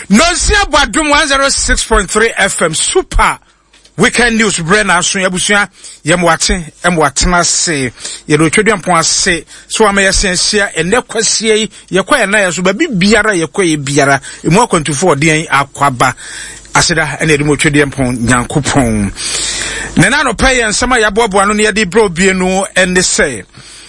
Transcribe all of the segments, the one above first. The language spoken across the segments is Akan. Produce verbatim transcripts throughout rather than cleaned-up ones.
Nonsia Badum one oh six point three F M Super Weekend News Brenna so yabusua yemwate emwatena se yedo twedwan pon ase so amayesensia ene kwasie yekwa na yeso ba bibiara yekwa ye biara emu akwantufo odian akwaba aseda ene edimo twedwan pon nyankopon nena no pay ensema yaboabo ano ne yede bro bie no ene se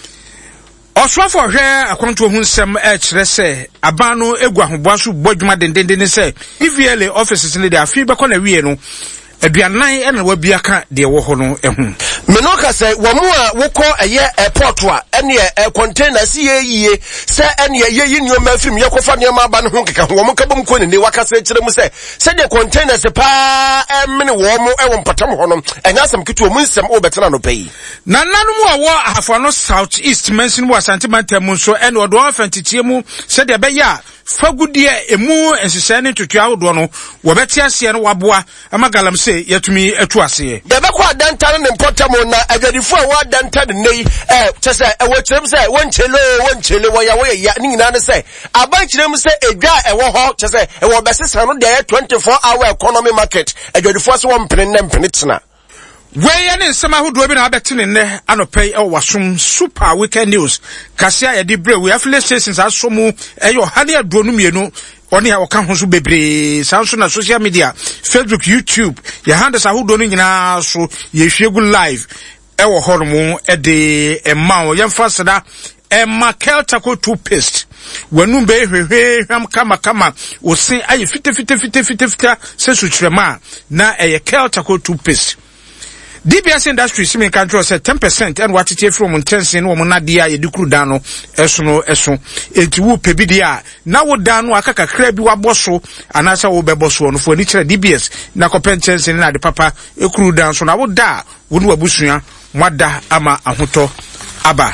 Oswafo hwe akwantu hu nsem e kire se aban no egu ahoboa so bodwuma dendenden se E V L offices ne de afi bekọ na wie no aduanan e na wabia ka de wo ho no ehu me no ka say wo mu a wokọ eye airport a ene e container si yeyie se ene yeyi nyoma afim yekofa nyoma aba no ho keka wo mu ka bom ko ne waka se kire mu se se de containers pa emne wo mu e wo mpatam ho no enya asem kitu mu nsem obetena no pay na nanu mu awo ahafo no south east mention mu asante mantam so ene odo afantitie mu se de be ya fagudie emu ensese ne tutua hodo no wo beti ase no waboa amagalam se yatumi atu ase ye be ko adanta ne mpotamo na agadifo a wa adanta de nei eh chese e wo kirem se wonchelo wonchelo wo ya wo ya ni nyina ne se aban kirem se edwa e wo ho chese e wo besesa no de twenty-four hour economy market agadifo so wo mpene ne mpene tena Weye ne nsema hodo bi na abetene ne anopay e wasum Super Weekend News kasia ye di bre we affiliate stations asomu eyo hane adonu mienu oni ha oka ho so bebre sanso na social media Facebook YouTube ye handles ahodo no nyina so ye hwegu live e wo hormo e de emma ye mfasada Emma Keltaco toothpaste wanu be hwehwe hwam kama kama osin aye fite fite fite fite fite se sutrema na e Keltaco toothpaste D B S industry simi control say ten percent and what it from intention no na dia ye dikuru dan no eso no eso enti wo pebidia na wo dan no akaka kra bi waboso anasa wo beboso no fo ni kire D B S na competency na de papa ekuru dan so na wo da wo no abusua mwada ama ahoto aba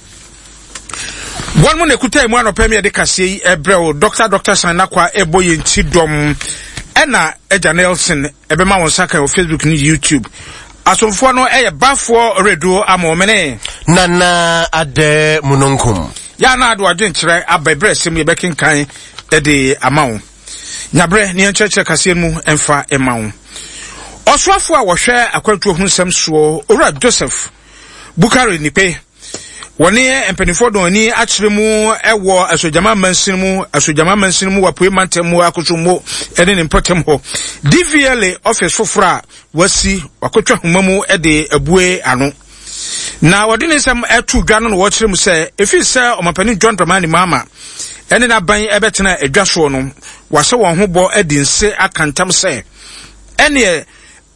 one mo nekuta emu anopa me de kase ebreo doctor doctor sanakwa eboye nti dom ena Eja Nelson ebema won saka on Facebook ni YouTube asomfo no eye bafo redo amomene nana ade munonkum ya na ado adwenkyere ababre sem ye bekin kan e de amawo nyabre ne enkyerkyere kase mu emfa emawo oswafo a wo hwe akwantu hu nsem so owura Joseph Bukari nipe woni empenifo do ni akyere mu ewo asojama mansin mu asojama mansin mu wapoe mantem mu akosomo ene ne potem ho D V L office fofora wasi wakotwa homamu e de abue ano na wodi ne sam etu dwa no wo kyere mu se efi se omapani John Dramani Mama ene na ban ebetena edwaso no wase won ho bo edi nse akantam se ene